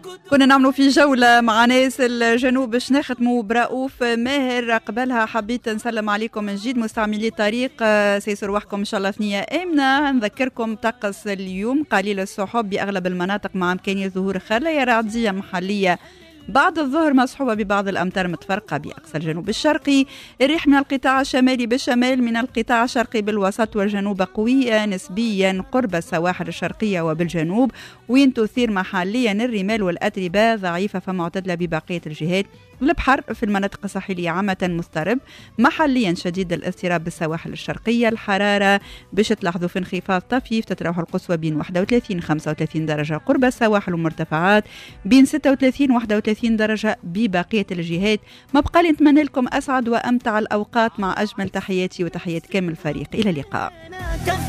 كنا نعملوا في جولة مع ناس الجنوب باش نختموا برؤوف ماهر. قبلها حبيت نسلم عليكم من جديد مستعملي الطريق، سيسر روحكم إن شاء الله ثنية آمنة. نذكركم طقس اليوم قليل السحب بأغلب المناطق مع إمكانية ظهور خلايا رعدية محلية بعد الظهر مصحوبة ببعض الأمطار متفرقة بأقصى الجنوب الشرقي. الريح من القطاع الشمالي بالشمال، من القطاع الشرقي بالوسط والجنوب قوية نسبيا قرب السواحل الشرقية وبالجنوب، وين تثير محليا الرمال والأتربة ضعيفة فمعتدلة ببقية الجهات. البحر في المناطق الساحلية عامة مضطرب، محليا شديد الاضطراب بالسواحل الشرقية. الحرارة باش تلاحظوا في انخفاض طفيف، تتراوح القصوى بين 31 35 درجة قرب السواحل والمرتفعات، بين 36 31 درجة ببقية الجهات. ما بقى لي نتمنى لكم أسعد وأمتع الأوقات مع أجمل تحياتي وتحيات كامل الفريق. إلى اللقاء.